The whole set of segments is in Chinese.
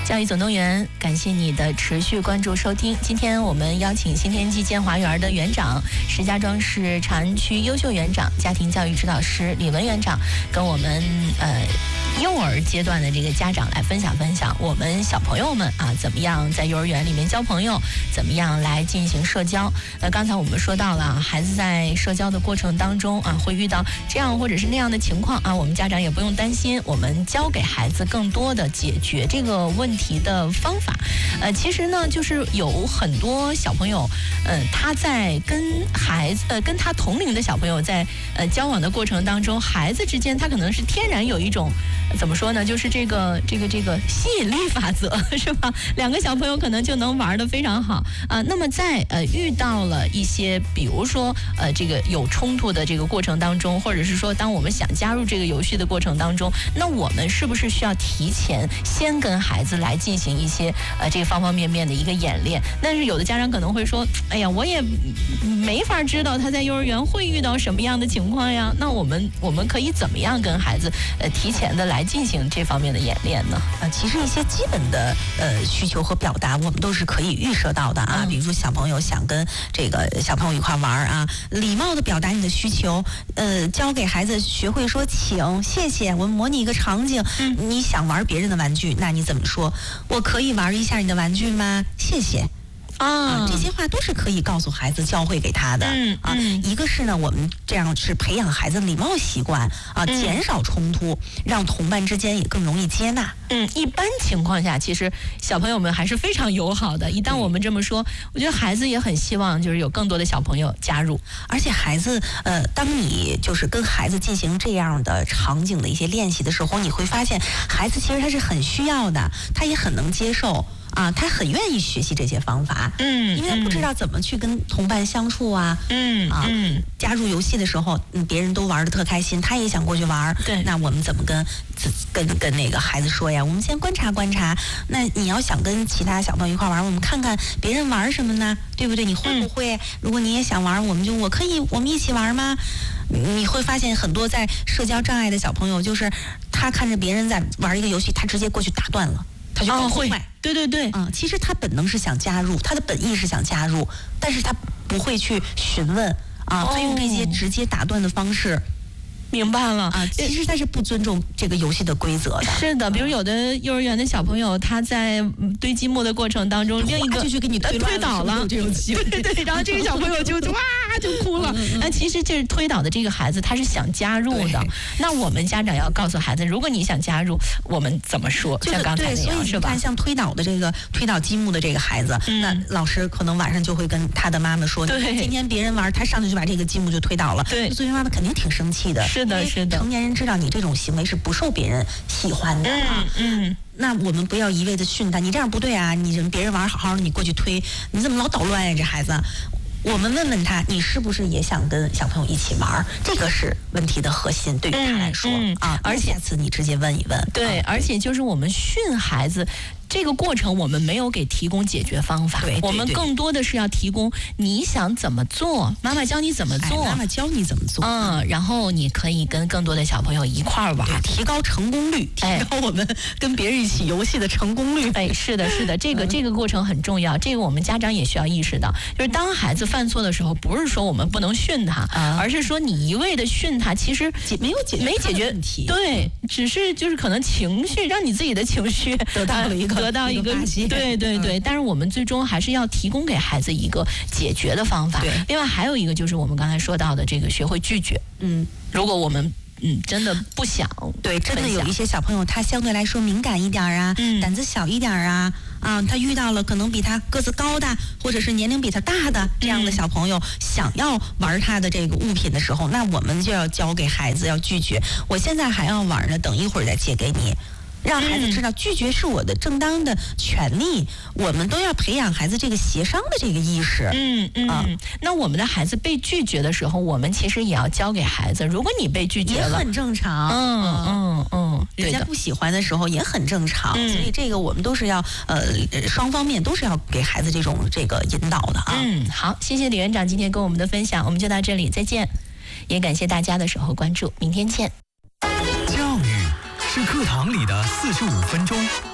教育总动员，感谢你的持续关注收听。今天我们邀请新天际建华园的园长、石家庄市长安区优秀园长、家庭教育指导师李文园长，跟我们幼儿阶段的这个家长来分享我们小朋友们啊，怎么样在幼儿园里面交朋友，怎么样来进行社交。刚才我们说到了，孩子在社交的过程当中啊，会遇到这样或者是那样的情况啊，我们家长也不用担心，我们教给孩子更多的解决这个问题的方法。其实呢，就是有很多小朋友，他在跟孩子跟他同龄的小朋友在交往的过程当中，孩子之间他可能是天然有一种怎么说呢，就是这个吸引力法则，是吧？两个小朋友可能就能玩得非常好啊。那么在遇到了一些比如说这个有冲突的这个过程当中，或者是说当我们想加入这个游戏的过程当中，那我们是不是需要提前先跟孩子来进行一些这个方方面面的一个演练？但是有的家长可能会说，哎呀，我也没法知道他在幼儿园会遇到什么样的情况呀，那我们可以怎么样跟孩子提前的来进行这方面的演练呢？ 其实一些基本的需求和表达，我们都是可以预设到的啊。比如说小朋友想跟这个小朋友一块玩啊，礼貌的表达你的需求，教给孩子学会说请、谢谢。我们模拟一个场景，你想玩别人的玩具，那你怎么说？我可以玩一下你的玩具吗？谢谢。这些话都是可以告诉孩子、教会给他的。一个是呢，我们这样是培养孩子礼貌习惯啊，减少冲突，让同伴之间也更容易接纳。 一般情况下，其实小朋友们还是非常友好的。一旦我们这么说，我觉得孩子也很希望就是有更多的小朋友加入。 而且孩子，当你就是跟孩子进行这样的场景的一些练习的时候，你会发现孩子其实他是很需要的，他也很能接受。他很愿意学习这些方法，因为他不知道怎么去跟同伴相处啊，加入游戏的时候，别人都玩得特开心，他也想过去玩， 对， 那我们怎么跟那个孩子说呀？我们先观察观察，那你要想跟其他小朋友一块玩，我们看看别人玩什么呢？对不对？你会不会？如果你也想玩，我们一起玩吗？你会发现很多在社交障碍的小朋友，就是他看着别人在玩一个游戏，他直接过去打断了。他就搞破坏， 对， 其实他本能是想加入，他的本意是想加入，但是他不会去询问他用这些直接打断的方式。 明白了其实他是不尊重这个游戏的规则的。 是的，比如有的幼儿园的小朋友，他在堆积木的过程当中，另一个就去给你推倒了， 这种对，然后这个小朋友就哇就哭了。那其实这是推倒的这个孩子，他是想加入的。那我们家长要告诉孩子，如果你想加入，我们怎么说？像刚才那样，是吧？ 看像推倒积木的这个孩子，那老师可能晚上就会跟他的妈妈说，今天别人玩，他上去就把这个积木就推倒了。 对， 作为妈妈肯定挺生气的。 是的。 成年人知道你这种行为是不受别人喜欢的那我们不要一味的训他，你这样不对啊！你别人玩好好的，你过去推，你怎么老捣乱呀？这孩子，我们问问他，你是不是也想跟小朋友一起玩？这个是问题的核心，对于他来说而且下次你直接问一问。 对，而且就是我们训孩子。这个过程我们没有给提供解决方法，我们更多的是要提供你想怎么做，妈妈教你怎么做， 妈妈教你怎么做， 然后你可以跟更多的小朋友一块玩， 提高成功率，提高我们跟别人一起游戏的成功率。 是的，这个过程很重要，这个我们家长也需要意识到，就是当孩子犯错的时候，不是说我们不能训他，而是说你一味的训他，其实没解决问题， 对，只是就是可能情绪让你自己的情绪得到一个对，但是我们最终还是要提供给孩子一个解决的方法。另外还有一个就是我们刚才说到的这个学会拒绝。如果我们真的不想真的有一些小朋友他相对来说敏感一点胆子小一点他遇到了可能比他个子高的或者是年龄比他大的这样的小朋友，想要玩他的这个物品的时候，那我们就要教给孩子要拒绝。我现在还要玩呢，等一会儿再借给你。让孩子知道拒绝是我的正当的权利，我们都要培养孩子这个协商的这个意识。 那我们的孩子被拒绝的时候，我们其实也要教给孩子，如果你被拒绝了， 也很正常。人家不喜欢的时候也很正常。所以这个我们都是要双方面都是要给孩子这个引导的好，谢谢李园长今天跟我们的分享，我们就到这里，再见。也感谢大家的守候关注，明天见。 教育是课堂里的45分钟，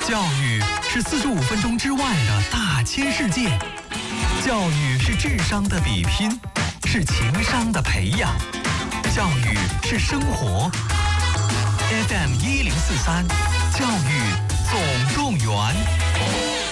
教育是45分钟之外的大千世界，教育是智商的比拼，是情商的培养，教育是生活。FM1043，教育总动员。